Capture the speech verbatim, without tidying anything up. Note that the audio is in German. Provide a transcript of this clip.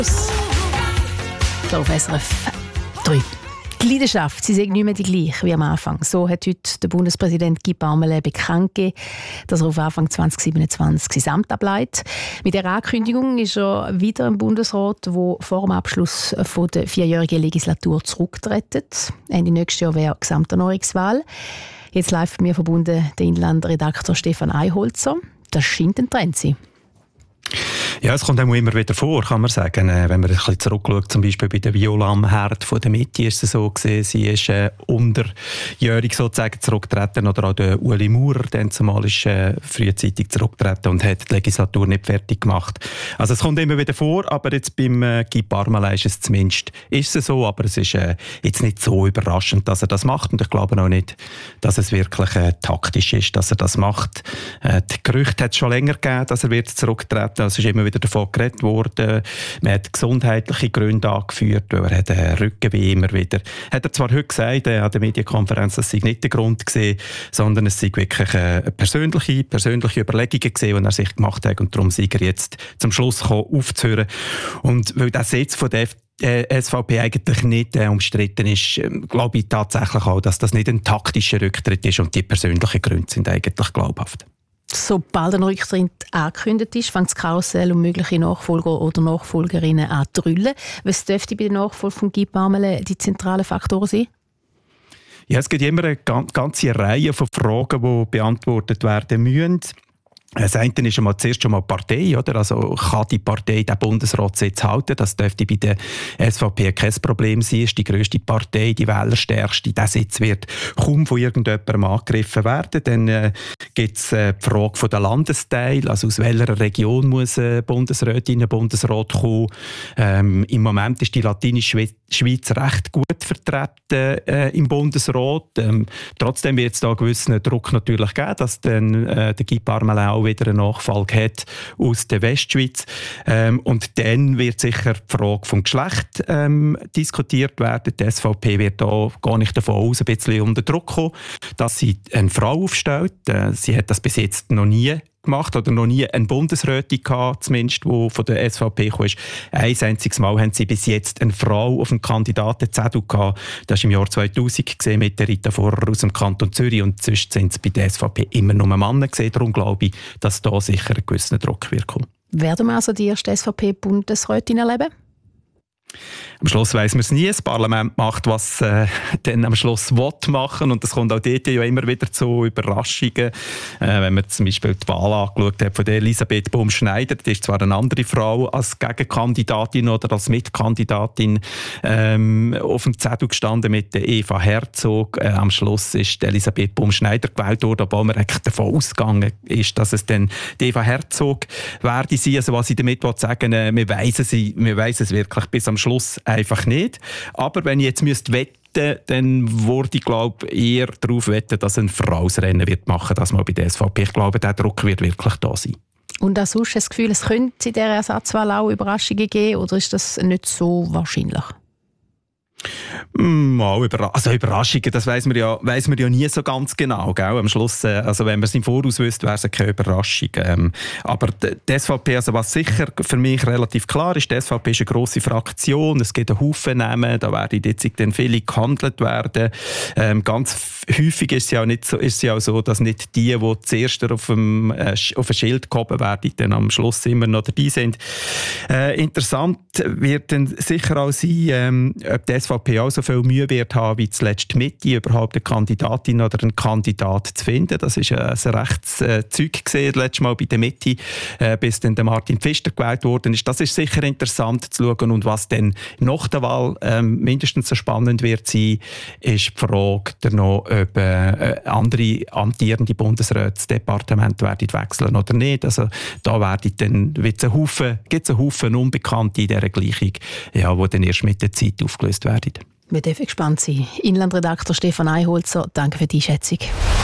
Hier auf S R F drei. Die Leidenschaft, sie sind nicht mehr die gleiche wie am Anfang. So hat heute der Bundespräsident Guy Parmelin bekannt gegeben, dass er auf Anfang zwanzig siebenundzwanzig sein Amt ableitet. Mit dieser Ankündigung ist er wieder im Bundesrat, der vor dem Abschluss von der vierjährigen Legislatur zurücktritt. Ende nächstes Jahr wäre Gesamterneuerungswahl. Jetzt live bei mir verbunden der Inland-Redaktor Stefan Einholzer. Das scheint ein Trend zu sein. Ja, es kommt auch immer wieder vor, kann man sagen. Wenn man ein bisschen zurückschaut, zum Beispiel bei der Viola am Herd von der Mitte ist es so gewesen, sie ist äh, unterjährig sozusagen zurückgetreten, oder auch der Ueli Maurer, dann zumal ist äh, frühzeitig zurückgetreten und hat die Legislatur nicht fertig gemacht. Also es kommt immer wieder vor, aber jetzt beim äh, Guy Parmelin ist es zumindest ist es so, aber es ist äh, jetzt nicht so überraschend, dass er das macht, und ich glaube auch nicht, dass es wirklich äh, taktisch ist, dass er das macht. Äh, die Gerüchte hat es schon länger gegeben, dass er wird zurücktreten. Es ist immer wieder davon geredet worden. Man hat gesundheitliche Gründe angeführt, weil er hat einen Rückenweh immer wieder. Hat er zwar heute gesagt, äh, an der Medienkonferenz, das sei nicht der Grund gewesen, sondern es sei wirklich äh, persönliche, persönliche Überlegungen gewesen, die er sich gemacht hat, und darum sei er jetzt zum Schluss gekommen, aufzuhören. Und weil der Sitz von der S V P eigentlich nicht äh, umstritten ist, äh, glaube ich tatsächlich auch, dass das nicht ein taktischer Rücktritt ist, und die persönlichen Gründe sind eigentlich glaubhaft. Sobald ein Rücktritt angekündigt ist, fängt das Karussell um mögliche Nachfolger oder Nachfolgerinnen an zu drüllen. Was dürfte bei der Nachfolge von Guy Parmelin die zentralen Faktoren sein? Ja, es gibt immer eine ganze Reihe von Fragen, die beantwortet werden müssen. Das eine ist schon mal, zuerst schon mal die Partei, oder? Also kann die Partei den Bundesratssitz halten? Das dürfte bei der S V P kein Problem sein. Es ist die grösste Partei, die wählerstärkste. Dieser Sitz wird kaum von irgendjemandem angegriffen werden. Dann äh, gibt es äh, die Frage von der Landesteil, also aus welcher Region muss äh, Bundesrätin, Bundesrat kommen. Ähm, Im Moment ist die latinische Schweiz recht gut vertreten äh, im Bundesrat. Ähm, trotzdem wird es da einen gewissen Druck natürlich geben, dass dann äh, der Guy Parmelin auch wieder eine Nachfolge hat aus der Westschweiz. Ähm, und dann wird sicher die Frage vom Geschlecht ähm, diskutiert werden. Die S V P wird da gar nicht davon aus, ein bisschen unter Druck kommen, dass sie eine Frau aufstellt. Äh, sie hat das bis jetzt noch nie gemacht oder noch nie eine Bundesrätin gehabt, zumindest, die von der S V P kam. Ein einziges Mal haben sie bis jetzt eine Frau auf dem Kandidatenzettel gehabt. Das war im Jahr zweitausend gesehen mit der Rita Vorrer aus dem Kanton Zürich, und sonst sind es bei der S V P immer nur Männer gesehen. Darum glaube ich, dass da sicher ein gewisser Druck wird kommen. Werden wir also die erste S V P-Bundesrätin erleben? Am Schluss weiss man es nie. Das Parlament macht, was äh, dann am Schluss will machen. Und es kommt auch dort ja immer wieder zu Überraschungen. Äh, wenn man zum Beispiel die Wahl angeschaut hat von der Elisabeth Baum-Schneider, die ist zwar eine andere Frau als Gegenkandidatin oder als Mitkandidatin ähm, auf dem Zettel gestanden mit der Eva Herzog. Äh, am Schluss ist Elisabeth Baum-Schneider gewählt worden, obwohl man eigentlich davon ausgegangen ist, dass es dann die Eva Herzog werde sein. Also was ich damit sagen will, äh, wir weiss es, wir weiss es wirklich bis am Schluss einfach nicht. Aber wenn ich jetzt müsste wetten, dann würde ich glaube eher darauf wetten, dass ein Frau das Rennen wird machen, das mal bei der S V P. Ich glaube, der Druck wird wirklich da sein. Und auch sonst das Gefühl, es könnte in dieser Ersatzwahl auch Überraschungen geben, oder ist das nicht so wahrscheinlich? Mal Überra- also Überraschungen, das weiss man ja, weiss man ja nie so ganz genau. Gell? Am Schluss, äh, also wenn man es im Voraus wüsste, wäre es keine Überraschung. Ähm, aber die, die S V P, also was sicher für mich relativ klar ist, die S V P ist eine grosse Fraktion, es gibt einen Haufen Namen, da werden jetzt dann viele gehandelt werden. Ähm, ganz häufig ist es ja auch, nicht so, ist es ja auch so, dass nicht die, die zuerst auf dem, äh, auf ein Schild gehoben werden, dann am Schluss immer noch dabei sind. Äh, interessant wird dann sicher auch sein, ähm, ob die S V P auch so viel Mühe wird haben, wie zuletzt die Mitte, überhaupt eine Kandidatin oder einen Kandidat zu finden. Das war ein rechtes äh, Zeug gesehen, letztes Mal bei der Mitte, äh, bis dann der Martin Pfister gewählt worden ist. Das ist sicher interessant zu schauen. Und was dann nach der Wahl ähm, mindestens so spannend wird sein, ist die Frage noch, ob äh, andere amtierende Bundesratsdepartemente werden wechseln oder nicht. Also da werden dann gibt es einen Haufen, gibt's einen Haufen Unbekannte in dieser Gleichung, ja, die dann erst mit der Zeit aufgelöst werden. Wir dürfen gespannt sein. Inlandredaktor Stefan Einholzer, danke für die Einschätzung.